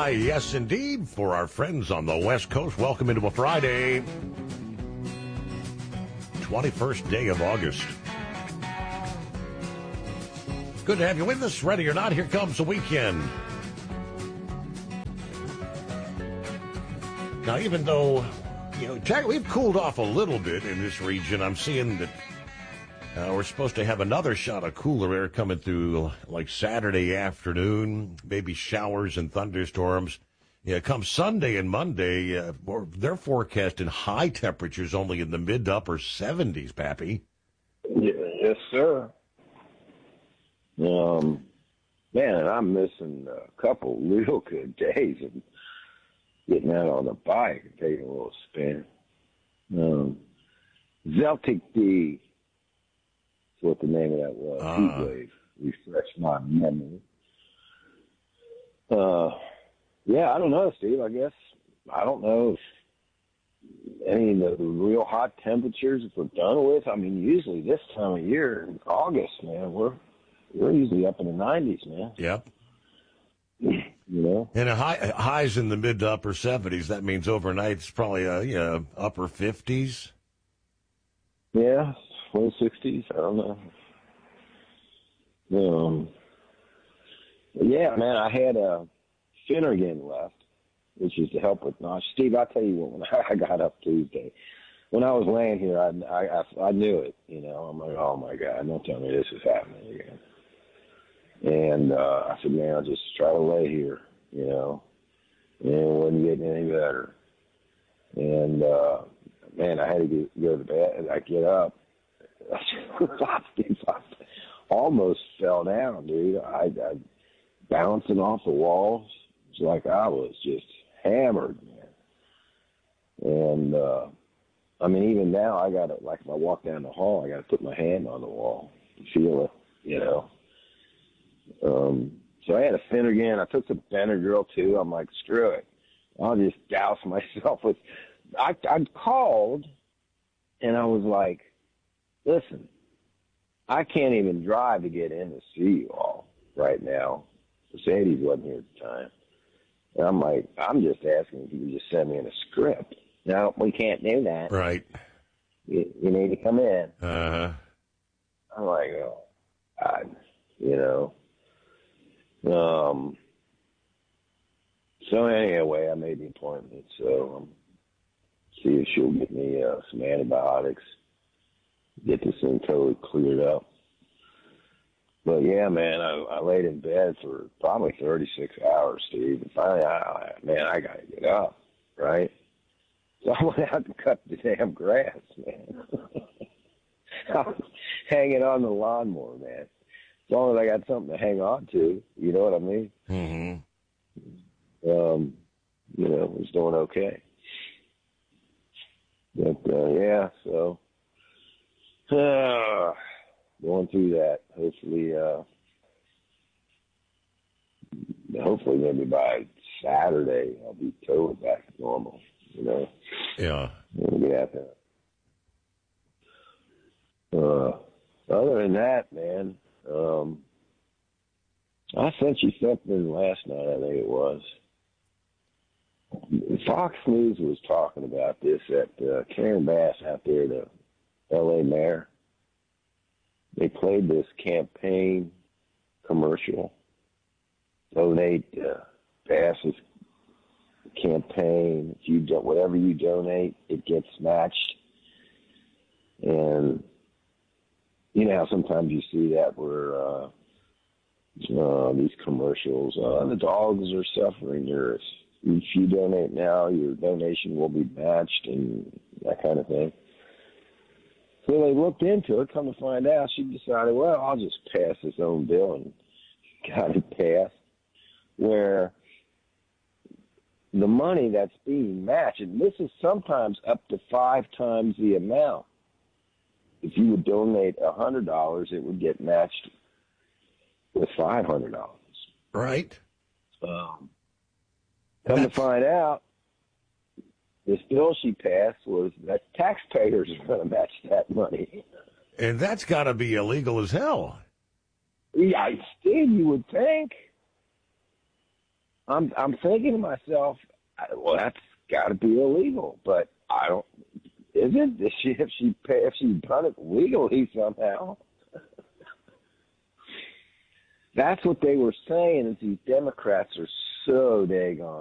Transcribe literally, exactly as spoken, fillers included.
Why, yes, indeed, for our friends on the West Coast. Welcome into a Friday, twenty-first day of August. Good to have you with us. Ready or not, here comes the weekend. Now, even though, you know, we've cooled off a little bit in this region, I'm seeing that uh, we're supposed to have another shot of cooler air coming through like Saturday afternoon, maybe showers and thunderstorms. Yeah, come Sunday and Monday, uh, they're forecasting high temperatures only in the mid to upper seventies, Pappy. Yes, sir. Um, man, I'm missing a couple real good days of getting out on the bike and taking a little spin. Um, Celtic D is what the name of that was. Uh. Heat wave. Refresh my memory. Uh, yeah, I don't know, Steve. I guess I don't know if any of the real hot temperatures if we're done with. I mean, usually this time of year, in August, man, we're we're usually up in the nineties, man. Yep. You know, and a high, highs in the mid to upper seventies. That means overnight it's probably a you know, upper fifties. Yeah, low sixties. I don't know. Um, yeah, man, I had a Finnegan left, which is to help with nausea. Steve, I'll tell you what, when I got up Tuesday, when I was laying here, I, I, I, I knew it. You know, I'm like, oh my God, don't tell me this is happening again. And uh, I said, man, I'll just try to lay here, you know. And it wasn't getting any better. And, uh, man, I had to get, go to bed. And I get up. I almost fell down, dude. I, I bouncing off the walls. It's like I was just hammered, man. And, uh, I mean, even now, I got to, like, if I walk down the hall, I got to put my hand on the wall to feel it, you know. Um, so I had a Finnegan. I took some Benadryl too. I'm like, screw it. I'll just douse myself with. I I called, and I was like, listen, I can't even drive to get in to see you all right now. Mercedes wasn't here at the time, and I'm like, I'm just asking if you could just send me in a script. No, we can't do that. Right. You, you need to come in. Uh huh. I'm like, oh, God, you know. Um, so anyway, I made the appointment, so um, see if she'll get me uh, some antibiotics, get this thing totally cleared up. But yeah, man, I, I laid in bed for probably thirty-six hours, Steve, and finally, I, I, man, I gotta get up, right? So I went out and cut the damn grass, man. I was hanging on the lawnmower, man. As long as I got something to hang on to, you know what I mean? Mm-hmm. Um, you know, it was doing okay. But, uh, yeah, so, uh, going through that. Hopefully, uh, hopefully maybe by Saturday I'll be totally back to normal, you know? Yeah. We'll get at that. Uh, other than that, man, Um, I sent you something last night, I think it was. Fox News was talking about this at uh, Karen Bass out there, the L A mayor. They played this campaign commercial. Donate uh, Bass's campaign. If you do, whatever you donate, it gets matched. And you know how sometimes you see that where uh, uh, these commercials, uh, the dogs are suffering. Or if you donate now, your donation will be matched and that kind of thing. So they looked into it. Come to find out, she decided, well, I'll just pass this own bill, and got it passed, where the money that's being matched, and this is sometimes up to five times the amount. If you would donate one hundred dollars, it would get matched with five hundred dollars. Right. Um, come to find out, this bill she passed was that taxpayers are going to match that money. And that's got to be illegal as hell. Yeah, Steve, you would think. I'm I'm thinking to myself, well, that's got to be illegal, but I don't. Is it? If she if she pay, if she done it legally somehow? That's what they were saying. Is these Democrats are so daggone